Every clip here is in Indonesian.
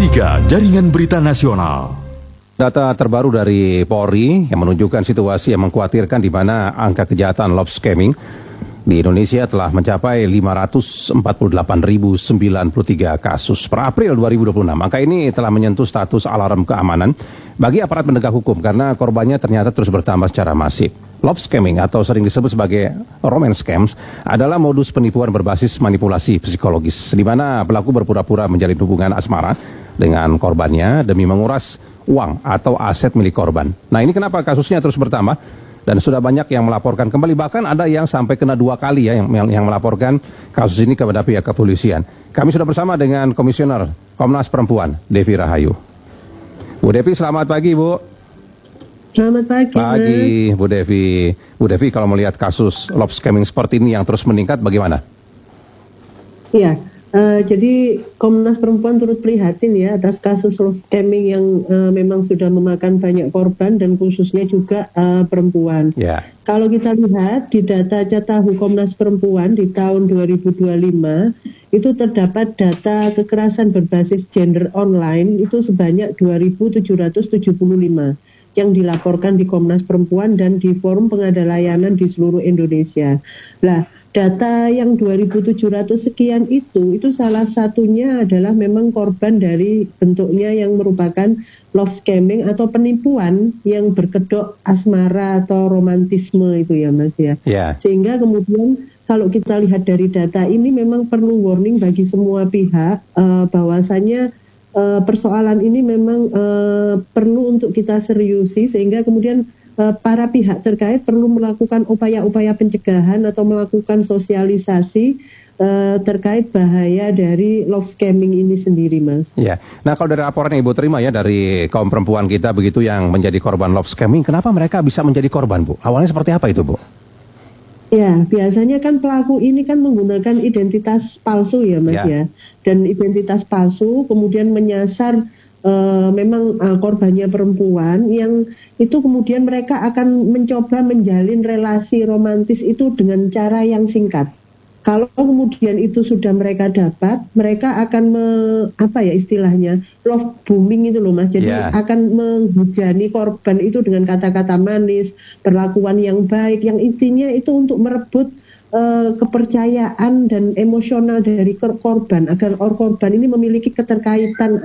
103 Jaringan Berita Nasional. Data terbaru dari Polri yang menunjukkan situasi yang mengkhawatirkan di mana angka kejahatan love scamming di Indonesia telah mencapai 548.093 kasus per April 2026. Angka ini telah menyentuh status alarm keamanan bagi aparat penegak hukum karena korbannya ternyata terus bertambah secara masif. Love scamming atau sering disebut sebagai romance scams adalah modus penipuan berbasis manipulasi psikologis di mana pelaku berpura-pura menjalin hubungan asmara dengan korbannya demi menguras uang atau aset milik korban. Nah, ini kenapa kasusnya terus bertambah dan sudah banyak yang melaporkan kembali, bahkan ada yang sampai kena 2 kali ya yang melaporkan kasus ini kepada pihak kepolisian. Kami sudah bersama dengan Komisioner Komnas Perempuan Devi Rahayu. Bu Devi, selamat pagi, Bu. Selamat pagi, Bu Devi. Bu Devi, kalau melihat kasus love scamming seperti ini yang terus meningkat, bagaimana? Iya, jadi Komnas Perempuan turut prihatin ya atas kasus love scamming yang memang sudah memakan banyak korban dan khususnya juga perempuan. Yeah. Kalau kita lihat di data Catahu Komnas Perempuan di tahun 2025, itu terdapat data kekerasan berbasis gender online itu sebanyak 2.775. Yang dilaporkan di Komnas Perempuan dan di Forum Pengada Layanan di seluruh Indonesia. Nah, data yang 2.700 sekian itu salah satunya adalah memang korban dari bentuknya yang merupakan love scamming atau penipuan yang berkedok asmara atau romantisme itu ya Mas ya. Yeah. Sehingga kemudian kalau kita lihat dari data ini memang perlu warning bagi semua pihak bahwasanya persoalan ini memang perlu untuk kita seriusi sehingga kemudian para pihak terkait perlu melakukan upaya-upaya pencegahan atau melakukan sosialisasi terkait bahaya dari love scamming ini sendiri, Mas. Ya, nah kalau dari laporan yang Ibu terima ya dari kaum perempuan kita begitu yang menjadi korban love scamming, kenapa mereka bisa menjadi korban, Bu? Awalnya seperti apa itu, Bu? Ya, biasanya kan pelaku ini kan menggunakan identitas palsu ya Mas ya. Dan identitas palsu kemudian menyasar memang korbannya perempuan yang itu kemudian mereka akan mencoba menjalin relasi romantis itu dengan cara yang singkat. Kalau kemudian itu sudah mereka dapat, mereka akan istilahnya love booming itu loh Mas. Jadi akan menghujani korban itu dengan kata-kata manis, perlakuan yang baik, yang intinya itu untuk merebut kepercayaan dan emosional dari korban agar korban ini memiliki keterkaitan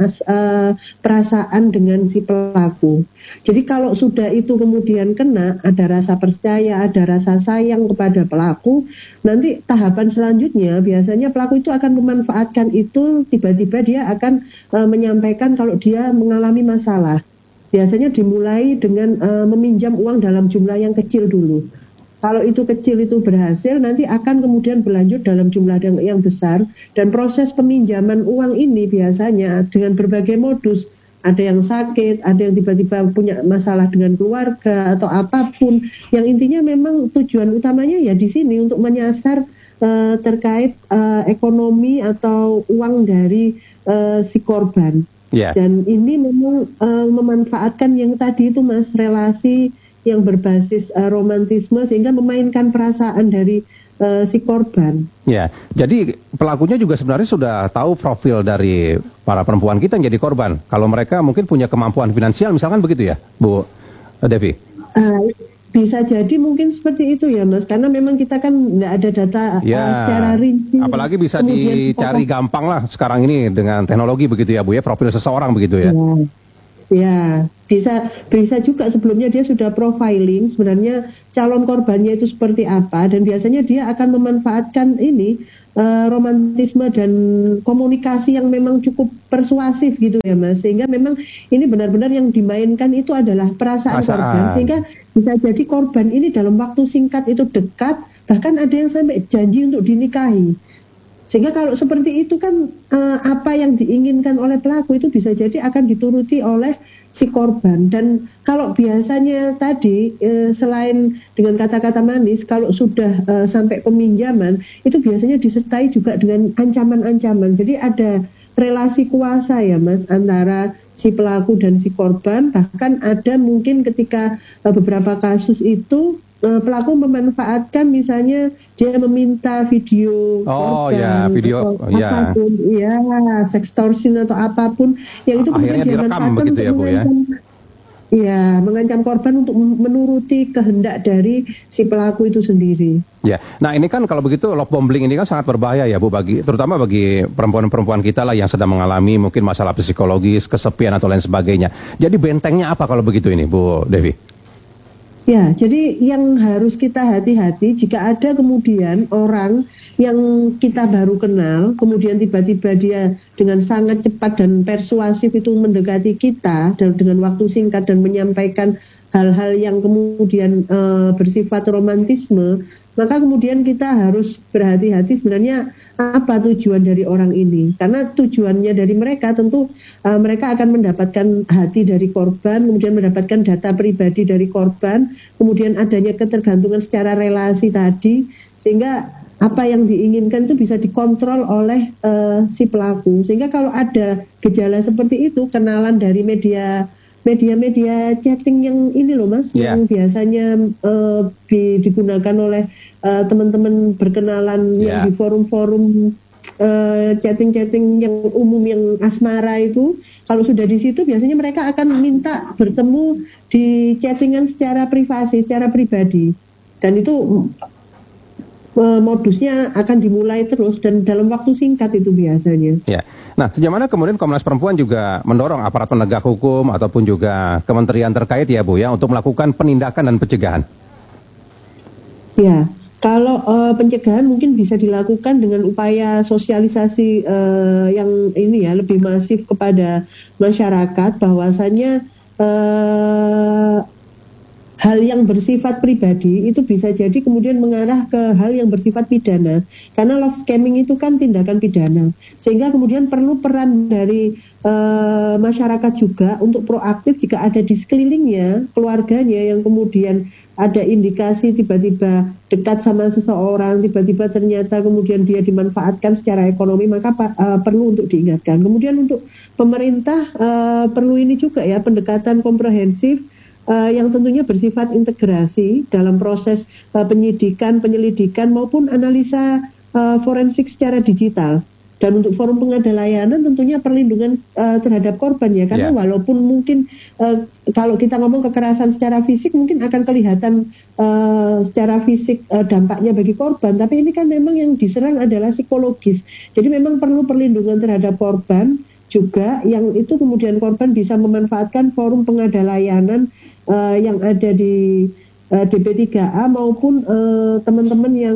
perasaan dengan si pelaku. Jadi kalau sudah itu kemudian kena, ada rasa percaya, ada rasa sayang kepada pelaku, nanti tahapan selanjutnya biasanya pelaku itu akan memanfaatkan itu, tiba-tiba dia akan menyampaikan kalau dia mengalami masalah. Biasanya dimulai dengan meminjam uang dalam jumlah yang kecil dulu. Kalau itu kecil itu berhasil, nanti akan kemudian berlanjut dalam jumlah yang besar. Dan proses peminjaman uang ini biasanya dengan berbagai modus. Ada yang sakit, ada yang tiba-tiba punya masalah dengan keluarga atau apapun. Yang intinya memang tujuan utamanya ya di sini untuk menyasar terkait ekonomi atau uang dari si korban. Yeah. Dan ini memang memanfaatkan yang tadi itu Mas, relasi yang berbasis romantisme sehingga memainkan perasaan dari si korban. Ya, jadi pelakunya juga sebenarnya sudah tahu profil dari para perempuan kita yang jadi korban. Kalau mereka mungkin punya kemampuan finansial misalkan begitu ya, Bu Devi? Bisa jadi mungkin seperti itu ya Mas, karena memang kita kan tidak ada data secara rinci. Apalagi bisa dicari gampang lah sekarang ini dengan teknologi begitu ya Bu ya, profil seseorang begitu ya. Ya, bisa juga sebelumnya dia sudah profiling sebenarnya calon korbannya itu seperti apa, dan biasanya dia akan memanfaatkan ini romantisme dan komunikasi yang memang cukup persuasif gitu ya Mas, sehingga memang ini benar-benar yang dimainkan itu adalah perasaan korban, sehingga bisa jadi korban ini dalam waktu singkat itu dekat, bahkan ada yang sampai janji untuk dinikahi. Sehingga kalau seperti itu kan apa yang diinginkan oleh pelaku itu bisa jadi akan dituruti oleh si korban. Dan kalau biasanya tadi selain dengan kata-kata manis, kalau sudah sampai peminjaman itu biasanya disertai juga dengan ancaman-ancaman. Jadi ada relasi kuasa ya Mas antara si pelaku dan si korban. Bahkan ada mungkin ketika beberapa kasus itu pelaku memanfaatkan, misalnya dia meminta video Oh korban ya, video atau ya. apapun, ya sextortion atau apapun yang itu kemudian Akhirnya dia direkam manfaatkan begitu untuk ya, Bu ya. mengancam korban untuk menuruti kehendak dari si pelaku itu sendiri. Ya, nah ini kan kalau begitu love bombing ini kan sangat berbahaya ya Bu, terutama bagi perempuan-perempuan kita lah yang sedang mengalami mungkin masalah psikologis, kesepian atau lain sebagainya. Jadi bentengnya apa kalau begitu ini Bu Devi? Ya, jadi yang harus kita hati-hati jika ada kemudian orang yang kita baru kenal, kemudian tiba-tiba dia dengan sangat cepat dan persuasif itu mendekati kita dan dengan waktu singkat dan menyampaikan hal-hal yang kemudian bersifat romantisme, maka kemudian kita harus berhati-hati sebenarnya apa tujuan dari orang ini. Karena tujuannya dari mereka tentu mereka akan mendapatkan hati dari korban, kemudian mendapatkan data pribadi dari korban, kemudian adanya ketergantungan secara relasi tadi, sehingga apa yang diinginkan itu bisa dikontrol oleh si pelaku. Sehingga kalau ada gejala seperti itu, kenalan dari media chatting yang ini loh Mas, yang biasanya digunakan oleh teman-teman berkenalan yang di forum-forum chatting-chatting yang umum yang asmara itu, kalau sudah di situ biasanya mereka akan minta bertemu di chattingan secara privasi, secara pribadi, dan itu modusnya akan dimulai terus dan dalam waktu singkat itu biasanya. Ya. Nah, sejauh mana kemudian Komnas Perempuan juga mendorong aparat penegak hukum ataupun juga kementerian terkait ya Bu ya untuk melakukan penindakan dan pencegahan? Ya, kalau pencegahan mungkin bisa dilakukan dengan upaya sosialisasi yang ini ya lebih masif kepada masyarakat bahwasannya hal yang bersifat pribadi itu bisa jadi kemudian mengarah ke hal yang bersifat pidana. Karena love scamming itu kan tindakan pidana. Sehingga kemudian perlu peran dari masyarakat juga untuk proaktif jika ada di sekelilingnya, keluarganya yang kemudian ada indikasi tiba-tiba dekat sama seseorang, tiba-tiba ternyata kemudian dia dimanfaatkan secara ekonomi, maka perlu untuk diingatkan. Kemudian untuk pemerintah perlu ini juga ya, pendekatan komprehensif yang tentunya bersifat integrasi dalam proses penyidikan, penyelidikan maupun analisa forensik secara digital. Dan untuk forum pengada layanan tentunya perlindungan terhadap korban ya, karena walaupun mungkin kalau kita ngomong kekerasan secara fisik mungkin akan kelihatan secara fisik dampaknya bagi korban, tapi ini kan memang yang diserang adalah psikologis. Jadi memang perlu perlindungan terhadap korban juga, yang itu kemudian korban bisa memanfaatkan forum pengada layanan yang ada di DP3A maupun teman-teman yang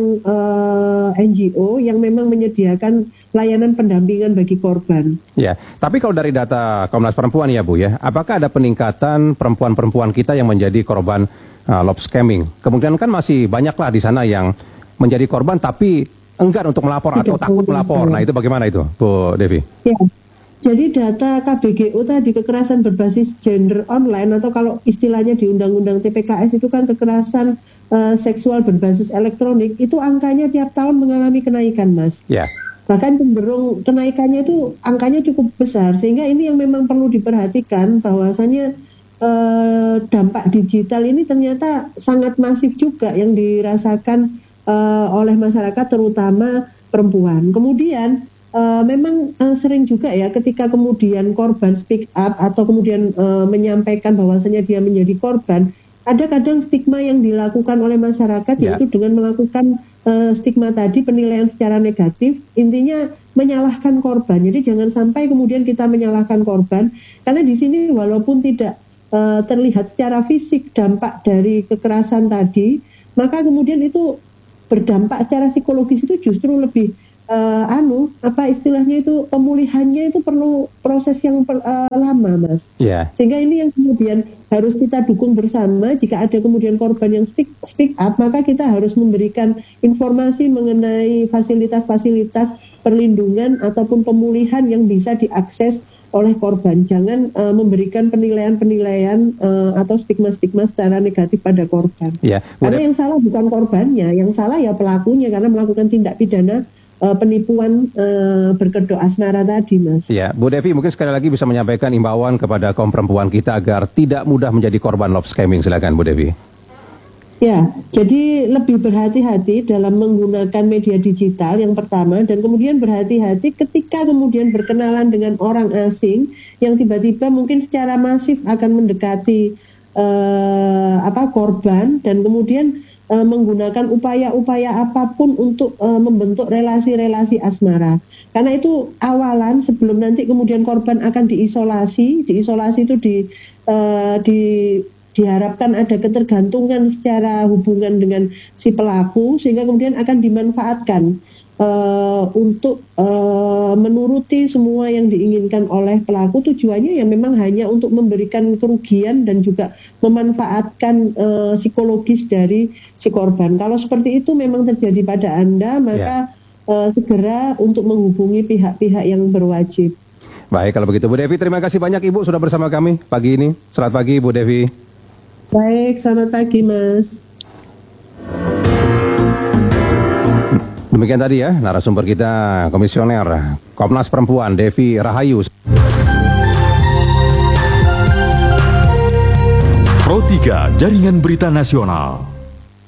NGO yang memang menyediakan layanan pendampingan bagi korban. Ya, tapi kalau dari data Komnas Perempuan ya Bu ya, apakah ada peningkatan perempuan-perempuan kita yang menjadi korban love scamming? Kemungkinan kan masih banyaklah di sana yang menjadi korban tapi enggan untuk melapor atau takut melapor. Nah itu bagaimana itu Bu Devi? Ya. Jadi data KBGO tadi, kekerasan berbasis gender online, atau kalau istilahnya di Undang-Undang TPKS itu kan kekerasan seksual berbasis elektronik, itu angkanya tiap tahun mengalami kenaikan Mas. Ya. Bahkan cenderung kenaikannya itu angkanya cukup besar, sehingga ini yang memang perlu diperhatikan bahwasanya dampak digital ini ternyata sangat masif juga yang dirasakan oleh masyarakat terutama perempuan. Kemudian memang sering juga ya ketika kemudian korban speak up atau kemudian menyampaikan bahwasanya dia menjadi korban, ada kadang stigma yang dilakukan oleh masyarakat yaitu dengan melakukan stigma tadi, penilaian secara negatif, intinya menyalahkan korban. Jadi jangan sampai kemudian kita menyalahkan korban, karena di sini walaupun tidak terlihat secara fisik dampak dari kekerasan tadi, maka kemudian itu berdampak secara psikologis itu justru lebih istilahnya itu pemulihannya itu perlu proses yang lama Mas. Sehingga ini yang kemudian harus kita dukung bersama. Jika ada kemudian korban yang speak up, maka kita harus memberikan informasi mengenai fasilitas-fasilitas perlindungan ataupun pemulihan yang bisa diakses oleh korban. Jangan memberikan penilaian-penilaian atau stigma-stigma secara negatif pada korban. Karena yang salah bukan korbannya, yang salah ya pelakunya karena melakukan tindak pidana penipuan berkedok asmara tadi Mas. Ya, Bu Devi mungkin sekali lagi bisa menyampaikan imbauan kepada kaum perempuan kita agar tidak mudah menjadi korban love scamming. Silakan Bu Devi. Ya, jadi lebih berhati-hati dalam menggunakan media digital yang pertama, dan kemudian berhati-hati ketika kemudian berkenalan dengan orang asing yang tiba-tiba mungkin secara masif akan mendekati korban, dan kemudian menggunakan upaya-upaya apapun untuk membentuk relasi-relasi asmara. Karena itu awalan sebelum nanti kemudian korban akan diisolasi itu diharapkan ada ketergantungan secara hubungan dengan si pelaku, sehingga kemudian akan dimanfaatkan untuk menuruti semua yang diinginkan oleh pelaku. Tujuannya ya memang hanya untuk memberikan kerugian dan juga memanfaatkan psikologis dari si korban. Kalau seperti itu memang terjadi pada Anda, maka segera untuk menghubungi pihak-pihak yang berwajib. Baik, kalau begitu Bu Devi, terima kasih banyak Ibu sudah bersama kami pagi ini. Selamat pagi Bu Devi. Baik, selamat pagi Mas. Demikian tadi ya narasumber kita, Komisioner Komnas Perempuan Devi Rahayu. Pro 3 Jaringan Berita Nasional.